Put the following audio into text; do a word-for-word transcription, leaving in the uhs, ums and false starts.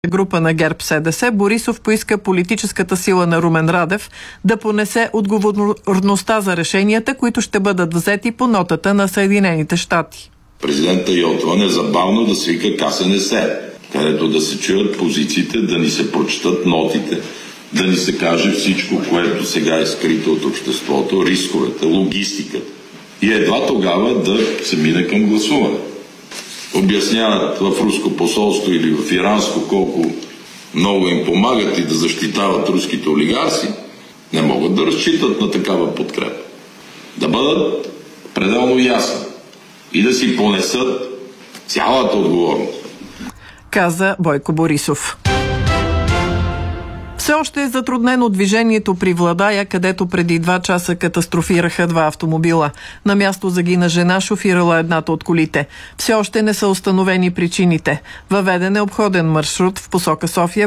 група на ГЕРБ СДС, Борисов поиска политическата сила на Румен Радев да понесе отговорността за решенията, които ще бъдат взети по нотата на Съединените щати. Президента Йотва незабавно да свика КСНС, където да се чуят позициите, да ни се прочитат нотите, да ни се каже всичко, което сега е скрито от обществото, рисковете, логистиката. И едва тогава да се мине към гласуване. Обясняват в руско посолство или в иранско колко много им помагат и да защитават руските олигарси, не могат да разчитат на такава подкрепа. Да бъдат пределно ясни и да си понесат цялата отговорност. Каза Бойко Борисов. Все още е затруднено движението при Владая, където преди два часа катастрофираха два автомобила. На място загина жена, шофирала едната от колите. Все още не са установени причините. Въведен е обходен маршрут в посока София